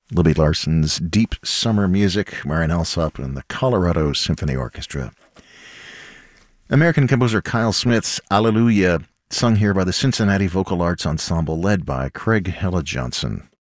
Libby Larson's Deep Summer Music, Marian Alsop and the Colorado Symphony Orchestra. American composer Kyle Smith's Alleluia, sung here by the Cincinnati Vocal Arts Ensemble led by Craig Hella Johnson.